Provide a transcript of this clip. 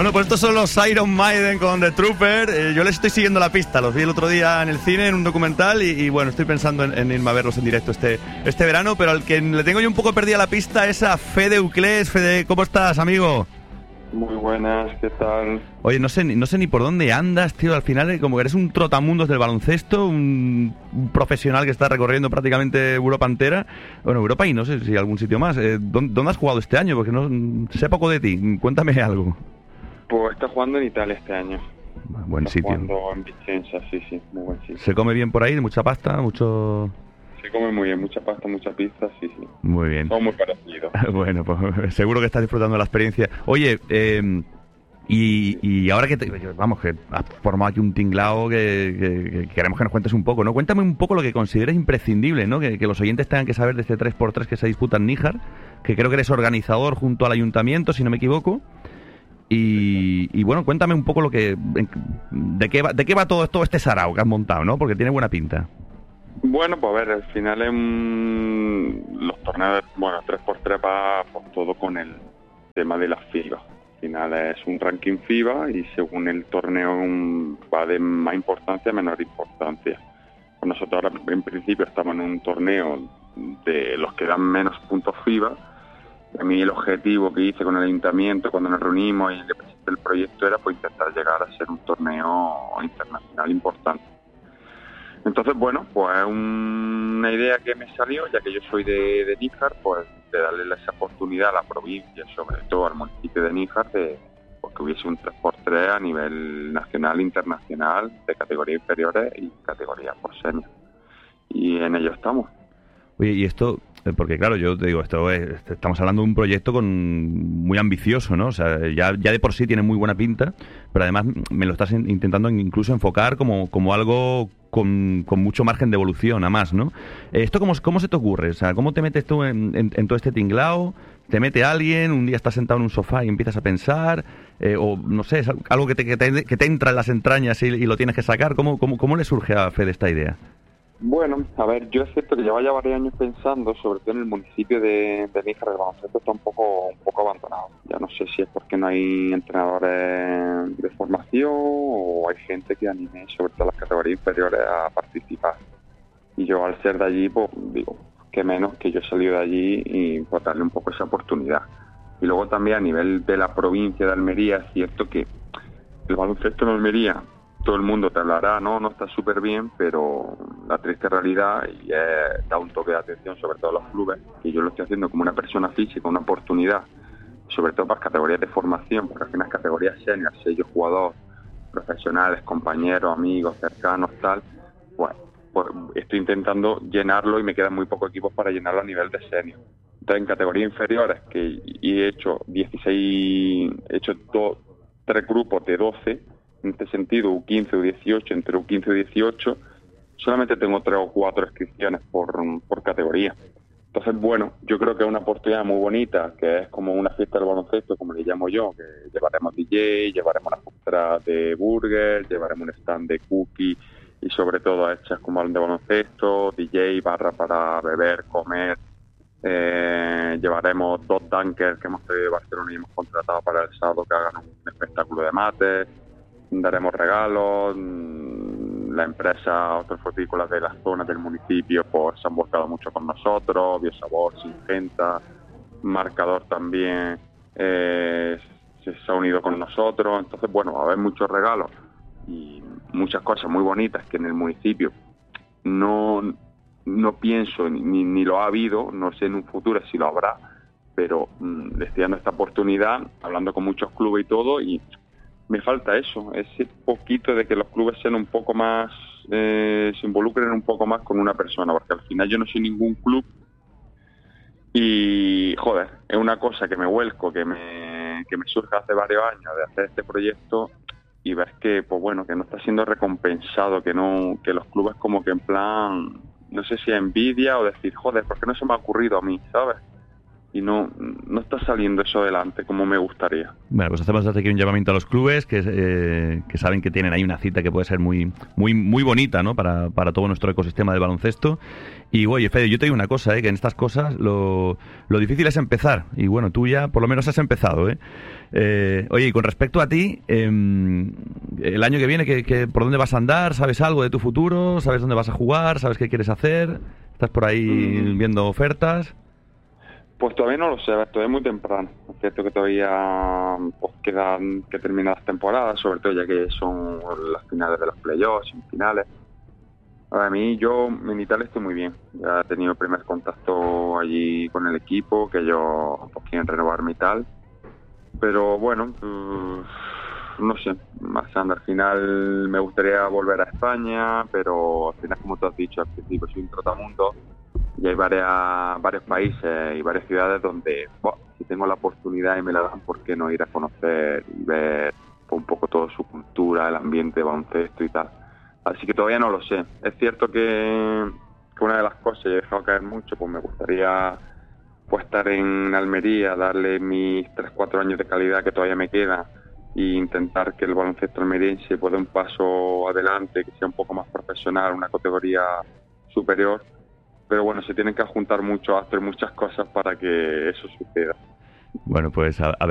Bueno, pues estos son los Iron Maiden con The Trooper. Yo les estoy siguiendo la pista, los vi el otro día en el cine, en un documental, y bueno, estoy pensando en irme a verlos en directo este verano, pero al que le tengo yo un poco perdida la pista es a Fede Uclés. Fede, ¿cómo estás, amigo? Muy buenas, ¿qué tal? Oye, no sé ni por dónde andas, tío. Al final, como que eres un trotamundos del baloncesto, un profesional que está recorriendo prácticamente Europa entera. Bueno, Europa y no sé si algún sitio más. ¿Dónde has jugado este año? Porque no sé poco de ti. Cuéntame algo. Pues está jugando en Italia este año. Buen está sitio. Jugando en Vicenza, sí, muy buen sitio. ¿Se come bien por ahí? ¿Mucha pasta? ¿Mucho...? Se come muy bien, mucha pasta, mucha pizza, sí. Muy bien. Son muy parecidos. Bueno, pues seguro que estás disfrutando de la experiencia. Oye, y ahora que que has formado aquí un tinglao que queremos que nos cuentes un poco, ¿no? Cuéntame un poco lo que consideres imprescindible, ¿no? Que los oyentes tengan que saber de este 3x3 que se disputa en Níjar, que creo que eres organizador junto al ayuntamiento, si no me equivoco. Y bueno, cuéntame un poco de qué va todo este sarao que has montado, ¿no? Porque tiene buena pinta. Bueno, pues a ver, al final los torneos, 3x3 va por todo con el tema de las FIBA. Al final es un ranking FIBA y según el torneo va de más importancia a menor importancia. Pues nosotros ahora en principio estamos en un torneo de los que dan menos puntos FIBA. A mí el objetivo que hice con el ayuntamiento cuando nos reunimos y le presenté el proyecto era pues intentar llegar a ser un torneo internacional importante. Entonces, bueno, pues es una idea que me salió, ya que yo soy de Níjar, pues de darle esa oportunidad a la provincia, sobre todo al municipio de Níjar, de pues, que hubiese un 3x3 a nivel nacional, internacional, de categorías inferiores y categorías por senior. Y en ello estamos. Oye, y esto, porque claro, yo te digo, estamos hablando de un proyecto muy ambicioso, ¿no? O sea, ya de por sí tiene muy buena pinta, pero además me lo estás intentando incluso enfocar como algo con mucho margen de evolución, a más, ¿no? ¿Esto cómo se te ocurre? O sea, ¿cómo te metes tú en todo este tinglao? ¿Te mete alguien? ¿Un día estás sentado en un sofá y empiezas a pensar? O no sé, es algo que te entra en las entrañas y lo tienes que sacar. ¿Cómo le surge a Fede esta idea? Bueno, a ver, yo es cierto que llevo ya varios años pensando, sobre todo en el municipio de Níjar, el baloncesto está un poco abandonado. Ya no sé si es porque no hay entrenadores de formación o hay gente que anime, sobre todo las categorías inferiores, a participar. Y yo, al ser de allí, pues digo, qué menos que yo he salido de allí y pues darle un poco esa oportunidad. Y luego también a nivel de la provincia de Almería, es cierto que el baloncesto en Almería, todo el mundo te hablará, no está súper bien, pero la triste realidad, y da un toque de atención sobre todo a los clubes, que yo lo estoy haciendo como una persona física, una oportunidad, sobre todo para categorías de formación, porque al final categorías senior, sello jugador, profesionales, compañeros, amigos, cercanos, tal, pues estoy intentando llenarlo y me quedan muy pocos equipos para llenarlo a nivel de senior. Entonces en categorías inferiores, he hecho 3 grupos de 12, en este sentido, U15 o U18, entre U15 y 18, solamente tengo 3 o 4 inscripciones por categoría. Entonces, bueno, yo creo que es una oportunidad muy bonita, que es como una fiesta del baloncesto, como le llamo yo, que llevaremos DJ, llevaremos una postra de burger, llevaremos un stand de cookie y sobre todo hechas como de baloncesto, DJ, barra para beber, comer. Llevaremos 2 dunkers que hemos traído de Barcelona y hemos contratado para el sábado que hagan un espectáculo de mate. Daremos regalos. La empresa, otras frutícolas de las zonas del municipio, pues se han volcado mucho con nosotros. Biosabor, Singenta, Marcador también se ha unido con nosotros. Entonces, bueno, va a haber muchos regalos y muchas cosas muy bonitas que en el municipio no pienso ni lo ha habido, no sé en un futuro si lo habrá, pero le estoy dando esta oportunidad, hablando con muchos clubes y todo, y me falta eso, ese poquito de que los clubes sean un poco más, se involucren un poco más con una persona, porque al final yo no soy ningún club y, joder, es una cosa que me vuelco, que me surge hace varios años de hacer este proyecto y ver que, pues bueno, que no está siendo recompensado, que los clubes como que en plan, no sé si envidia o decir, joder, ¿por qué no se me ha ocurrido a mí, sabes? y no está saliendo eso adelante como me gustaría. Bueno, pues hacemos desde aquí un llamamiento a los clubes que saben que tienen ahí una cita que puede ser muy muy bonita, ¿no? Para todo nuestro ecosistema del baloncesto. Y oye, Fede, yo te digo una cosa, que en estas cosas lo difícil es empezar. Y bueno, tú ya por lo menos has empezado, ¿eh? Oye, y con respecto a ti, el año que viene, ¿por dónde vas a andar? ¿Sabes algo de tu futuro? ¿Sabes dónde vas a jugar? ¿Sabes qué quieres hacer? ¿Estás por ahí viendo ofertas? Pues todavía no lo sé, todavía es muy temprano. Es cierto que todavía pues, quedan que terminar las temporadas, sobre todo ya que son las finales de los playoffs, semifinales. A mí, yo en Italia estoy muy bien. Ya he tenido el primer contacto allí con el equipo, que ellos pues, quieren renovarme y tal. Pero bueno, no sé, al final me gustaría volver a España, pero al final, como tú has dicho al principio, soy un trotamundo y hay varios países y varias ciudades donde, si tengo la oportunidad y me la dan, ¿por qué no ir a conocer y ver un poco toda su cultura, el ambiente de baloncesto y tal? Así que todavía no lo sé. Es cierto que una de las cosas, y he dejado caer mucho, pues me gustaría pues estar en Almería, darle mis 3-4 años de calidad que todavía me queda e intentar que el baloncesto almeriense pueda un paso adelante, que sea un poco más profesional, una categoría superior. Pero bueno, se tienen que juntar mucho, hacer muchas cosas para que eso suceda. Bueno, pues a ver